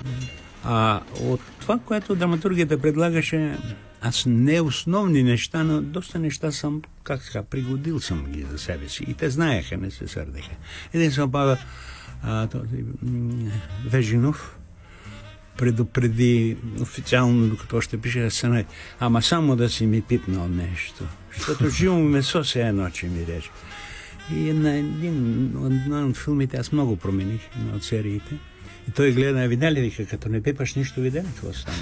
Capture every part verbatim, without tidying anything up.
А от това, което драматургията предлагаше, аз не основни неща, но доста неща съм, как така, пригодил съм ги за себе си. И те знаеха, не се сърдеха. Един съм пада този Вежинов, предупреди официално, докато още пише сценарий, ама само да си ми пипнал нещо. Защото живо месо се едно, че ми реже. И на един от филмите аз много промених, на от сериите. И той гледа, видя ли, вика, като не пипаш нищо, видя ли какво стана?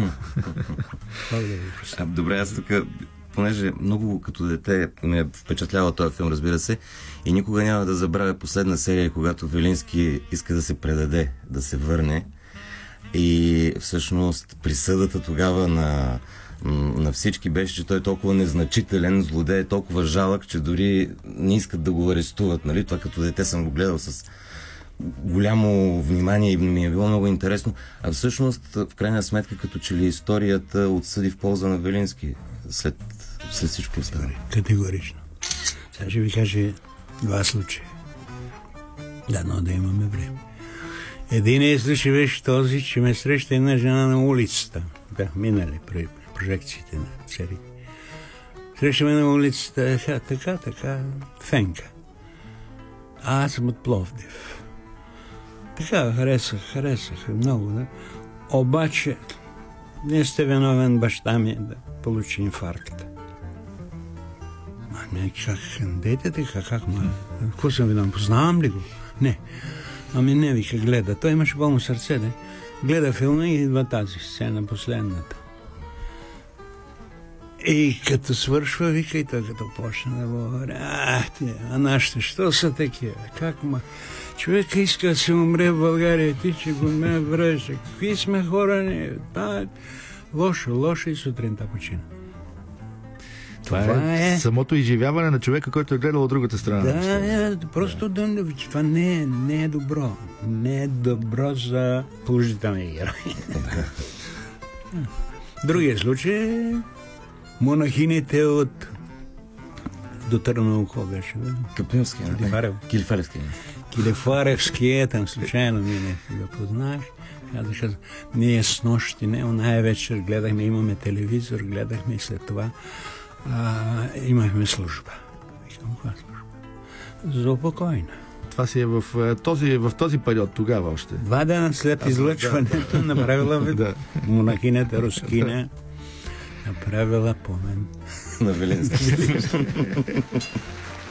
Добре, аз тук, понеже много като дете ме впечатлява този филм, разбира се, и никога няма да забравя последна серия, когато Велински иска да се предаде, да се върне. И всъщност присъдата тогава на, на всички беше, че той е толкова незначителен, злодей е толкова жалък, че дори не искат да го арестуват. Нали? Това като дете съм го гледал с голямо внимание и ми е било много интересно. А всъщност, в крайна сметка, като че ли историята отсъди в полза на Велински след, след всичко останало. Категорично. Сега ще ви кажа два случая. Дано да имаме време. Единият случай беше този, че ме среща една жена на улицата. Бях минали при прожекциите на сериите. Среща ме на улицата, така, така, така, Фенка. А аз съм от Пловдив. Така, харесах, харесах много, да. Обаче, не сте виновен баща ми да получи инфаркт. А не, как, дете така, как ма? Какво съм виновен? Познавам ли го? Не. Ами не, вика, гледа. Той имаше болно сърце, да. Гледа филма и идва тази сцена, последната. И като свършва, вика, и той като почна да говори, а, ти, а нашите, що са такива? Как ма? Човека иска да се умре в България, ти, че го ме връща. Какви сме хора? Не? А, лошо, лошо и сутринта почина. Това, това е, е самото изживяване на човека, който е гледал от другата страна. Да, е, просто да, това не е, не е добро. Не е добро за положителния герой. Другия случай е монахините от до Търново, какво беше? Капилски, Килифарев. Килифаревски. Килифаревски е, там случайно мине да познаеш. Казаха, ние с нощи, не, оная вечер гледахме, имаме телевизор, гледахме и след това а, имахме служба. Викам, каква служба? За упокойна. Това си е в този, в този период, тогава още. Два дена след излъчването да. направила да. монахинята Рускиня направила помен на Велински.